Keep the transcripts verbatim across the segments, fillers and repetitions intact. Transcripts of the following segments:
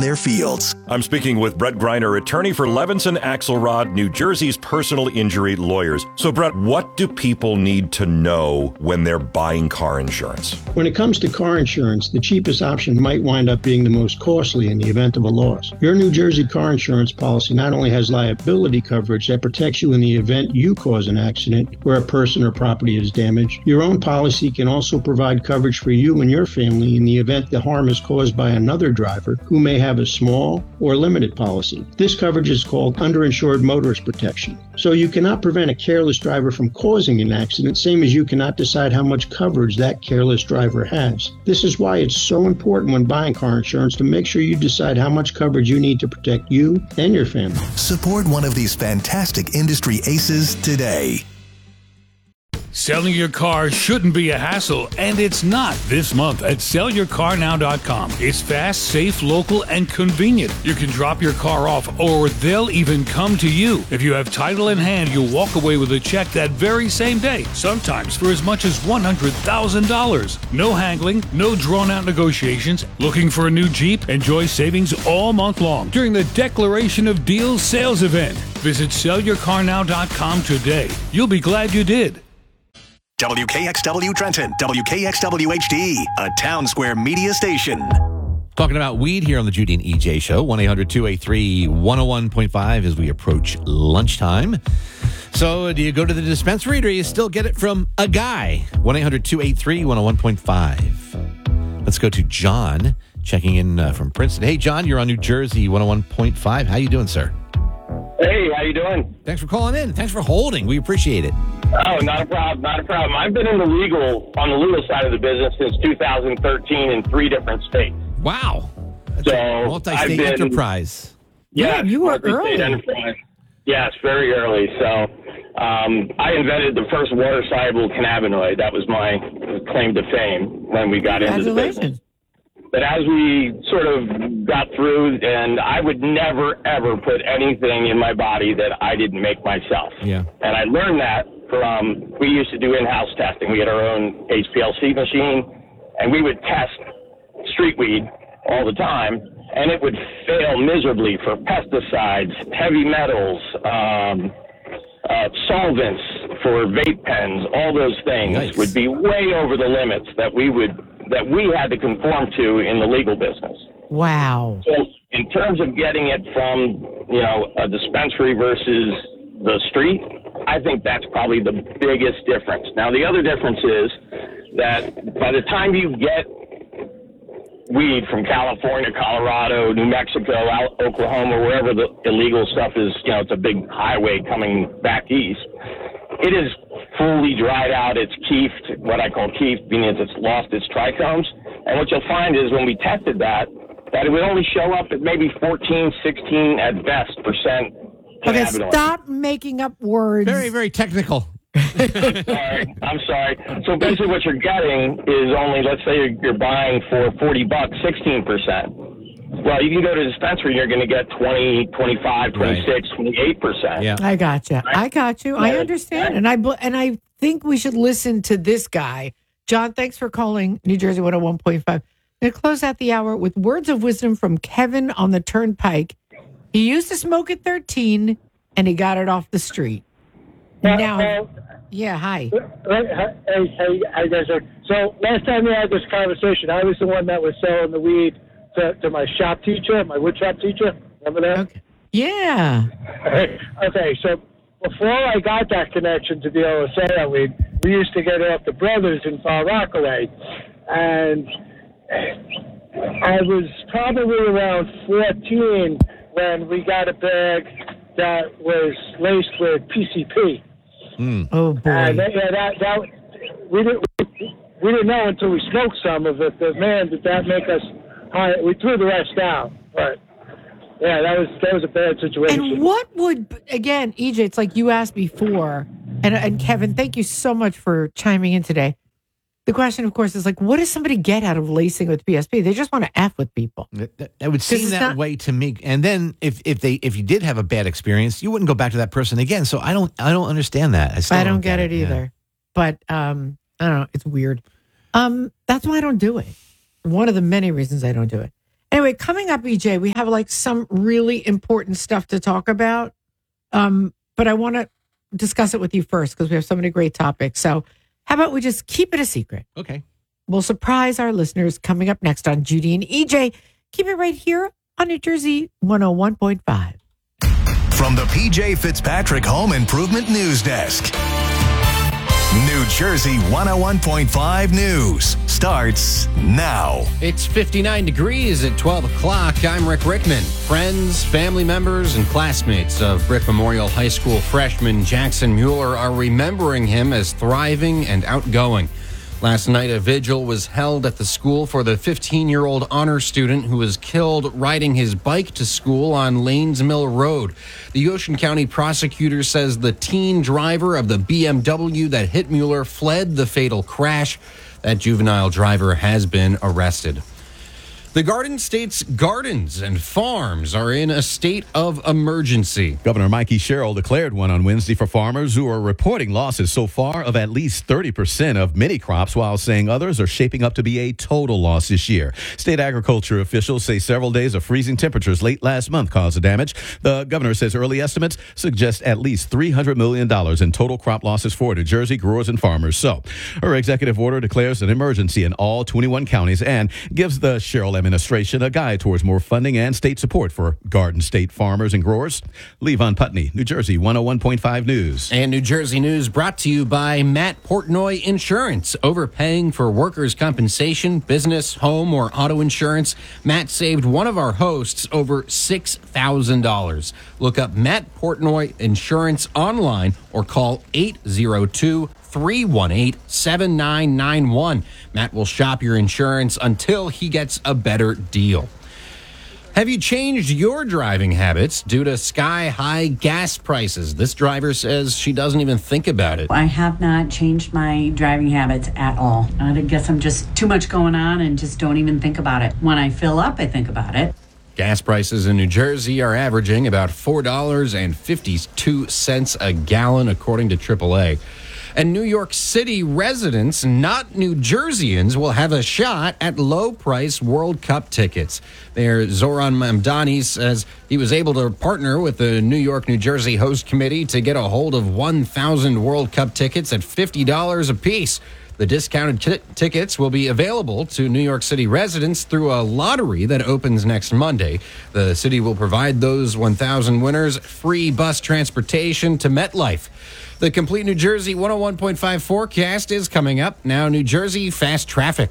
their fields. I'm speaking with Brett Greiner, attorney for Levinson Axelrod, New Jersey's personal injury lawyers. So, Brett, what do people need to know when they're buying car insurance? When it comes to car insurance, the cheapest option might wind up being the most costly in the event of a loss. Your New Jersey car insurance policy not only has liability coverage that protects you in the event you cause an accident where a person or property is damaged, your own policy can also provide coverage for you and your family in the event the harm is caused by another driver who may have a small or limited policy. This coverage is called underinsured motorist protection. So you cannot prevent a careless driver from causing an accident, same as you cannot decide how much coverage that careless driver has. This is why it's so important when buying car insurance to make sure you decide how much coverage you need to protect you and your family. Support one of these fantastic industry aces today. Selling your car shouldn't be a hassle, and it's not this month at sell your car now dot com. It's fast, safe, local, and convenient. You can drop your car off, or they'll even come to you. If you have title in hand, you'll walk away with a check that very same day, sometimes for as much as one hundred thousand dollars. No haggling, no drawn-out negotiations. Looking for a new Jeep? Enjoy savings all month long during the Declaration of Deals sales event. Visit sell your car now dot com today. You'll be glad you did. W K X W Trenton, W K X W H D, a Town Square media station. Talking about weed here on the Judy and E J Show, one eight hundred two eight three one oh one point five as we approach lunchtime. So do you go to the dispensary or do you still get it from a guy? one eight hundred two eight three one oh one point five. Let's go to John, checking in uh, from Princeton. Hey, John, you're on New Jersey one oh one point five. How you doing, sir? Hey, how you doing? Thanks for calling in. Thanks for holding. We appreciate it. Oh, not a problem, not a problem. I've been in the legal, on the legal side of the business since two thousand thirteen in three different states. Wow. That's so a multi-state been, enterprise. Yes, Man, you were multi-state early. enterprise. Yes, very early. So um, I invented the first water-soluble cannabinoid. That was my claim to fame when we got into the business. Congratulations. But as we sort of got through, and I would never, ever put anything in my body that I didn't make myself. Yeah. And I learned that from, we used to do in-house testing. We had our own H P L C machine, and we would test street weed all the time, and it would fail miserably for pesticides, heavy metals, um, uh, solvents for vape pens, all those things Yikes. would be way over the limits that we would that we had to conform to in the legal business. Wow. So in terms of getting it from, you know, a dispensary versus the street, I think that's probably the biggest difference. Now, the other difference is that by the time you get weed from California, Colorado, New Mexico, out Oklahoma, wherever the illegal stuff is, you know, it's a big highway coming back east, it is fully dried out. It's keefed, what I call keefed, meaning it's lost its trichomes. And what you'll find is when we tested that, that it would only show up at maybe fourteen, sixteen at best percent Okay, cannabinoid. stop making up words. Very, very technical. I'm sorry. I'm sorry. So basically what you're getting is only, let's say you're, you're buying for forty bucks, sixteen percent. Well, you can go to the dispensary and you're going to get twenty, twenty-five, twenty-six, twenty-eight percent. Yeah. I got you. I got you. I Yeah. understand. And I bel- and I think we should listen to this guy. John, thanks for calling New Jersey one oh one point five. I'm going to close out the hour with words of wisdom from Kevin on the Turnpike. He used to smoke at thirteen, and he got it off the street. Now, yeah, hi. Hey, hey, hey, guys. So last time we had this conversation, I was the one that was selling the weed to, to my shop teacher, my wood shop teacher. Remember that? Okay. Yeah. Okay, so before I got that connection to be able to sell that weed, we used to get it off the Brothers in Far Rockaway. And I was probably around fourteen when we got a bag that was laced with P C P. Mm. Oh, boy. And that, yeah, that, that, we, didn't, we didn't know until we smoked some of it, but man, did that make us high. We threw the rest down. But yeah, that was that was a bad situation. And what would, again, E J, it's like you asked before, and, and Kevin, thank you so much for chiming in today. The question, of course, is like, what does somebody get out of lacing with P S P? They just want to F with people. That, that- that would seem it's that not- way to me. And then if, if they if you did have a bad experience, you wouldn't go back to that person again. So I don't I don't understand that. I, still I don't get it yeah. either. But um, I don't know. It's weird. Um, that's why I don't do it. One of the many reasons I don't do it. Anyway, coming up, E J, we have like some really important stuff to talk about. Um, but I want to discuss it with you first because we have so many great topics. So how about we just keep it a secret? Okay. We'll surprise our listeners coming up next on Judy and E J. Keep it right here on New Jersey one oh one point five. From the P J Fitzpatrick Home Improvement News Desk. New Jersey one oh one point five News starts now. It's fifty-nine degrees at twelve o'clock. I'm Rick Rickman. Friends, family members, and classmates of Brick Memorial High School freshman Jackson Mueller are remembering him as thriving and outgoing. Last night, a vigil was held at the school for the fifteen-year-old honor student who was killed riding his bike to school on Lanes Mill Road. The Ocean County prosecutor says the teen driver of the B M W that hit Mueller fled the fatal crash. That juvenile driver has been arrested. The Garden State's gardens and farms are in a state of emergency. Governor Mikey Sherrill declared one on Wednesday for farmers who are reporting losses so far of at least thirty percent of many crops, while saying others are shaping up to be a total loss this year. State agriculture officials say several days of freezing temperatures late last month caused the damage. The governor says early estimates suggest at least three hundred million dollars in total crop losses for New Jersey growers and farmers. So her executive order declares an emergency in all twenty-one counties and gives the Sherrill administration a guide towards more funding and state support for Garden State farmers and growers. Levon Putney, New Jersey one oh one point five News. And New Jersey News brought to you by Matt Portnoy Insurance. Overpaying for workers' compensation, business, home, or auto insurance, Matt saved one of our hosts over six thousand dollars. Look up Matt Portnoy Insurance online or call eight zero two, three one eight, seven nine nine one. Matt will shop your insurance until he gets a better deal. Have you changed your driving habits due to sky-high gas prices? This driver says she doesn't even think about it. I have not changed my driving habits at all. I guess I'm just too much going on and just don't even think about it. When I fill up, I think about it. Gas prices in New Jersey are averaging about four dollars and fifty-two cents a gallon, according to triple A. And New York City residents, not New Jerseyans, will have a shot at low-price World Cup tickets. Mayor Zoran Mamdani says he was able to partner with the New York, New Jersey host committee to get a hold of one thousand World Cup tickets at fifty dollars apiece. The discounted t- tickets will be available to New York City residents through a lottery that opens next Monday. The city will provide those one thousand winners free bus transportation to MetLife. The complete New Jersey one oh one point five forecast is coming up. Now, New Jersey fast traffic.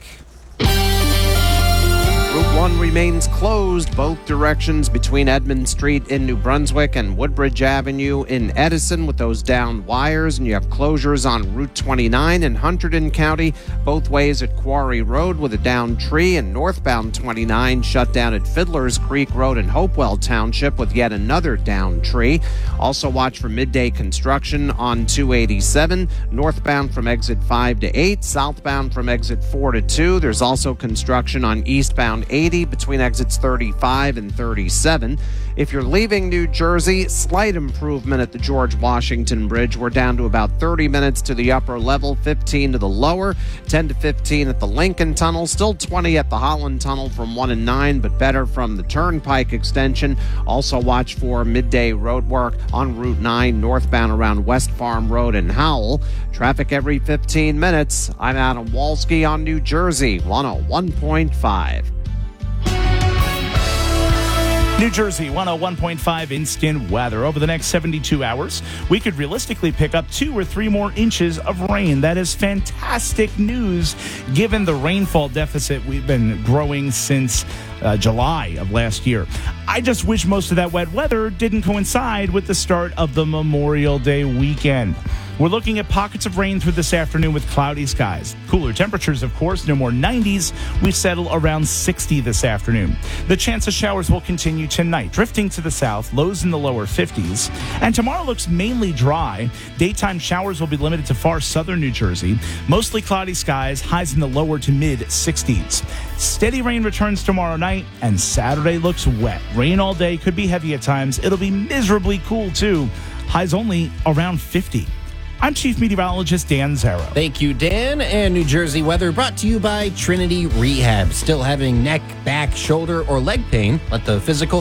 Route one remains closed both directions between Edmund Street in New Brunswick and Woodbridge Avenue in Edison with those downed wires, and you have closures on Route twenty-nine in Hunterdon County, both ways at Quarry Road with a downed tree, and northbound twenty-nine shut down at Fiddler's Creek Road in Hopewell Township with yet another downed tree. Also watch for midday construction on two eighty-seven, northbound from exit five to eight, southbound from exit four to two. There's also construction on eastbound eighty between exits thirty-five and thirty-seven. If you're leaving New Jersey, slight improvement at the George Washington Bridge. We're down to about thirty minutes to the upper level, fifteen to the lower, ten to fifteen at the Lincoln Tunnel, still twenty at the Holland Tunnel from one and nine, but better from the Turnpike extension. Also watch for midday road work on Route nine northbound around West Farm Road and Howell. Traffic every fifteen minutes. I'm Adam Walski on New Jersey one oh one point five. New Jersey one oh one point five instant weather. Over the next seventy-two hours, we could realistically pick up two or three more inches of rain. That is fantastic news given the rainfall deficit we've been growing since uh, July of last year. I just wish most of that wet weather didn't coincide with the start of the Memorial Day weekend. We're looking at pockets of rain through this afternoon with cloudy skies. Cooler temperatures, of course, no more nineties. We settle around sixty this afternoon. The chance of showers will continue tonight, drifting to the south, lows in the lower fifties. And tomorrow looks mainly dry. Daytime showers will be limited to far southern New Jersey. Mostly cloudy skies, highs in the lower to mid sixties. Steady rain returns tomorrow night, and Saturday looks wet. Rain all day, could be heavy at times. It'll be miserably cool, too. Highs only around fifty. I'm Chief Meteorologist Dan Zarrow. Thank you, Dan. And New Jersey weather brought to you by Trinity Rehab. Still having neck, back, shoulder, or leg pain? Let the physical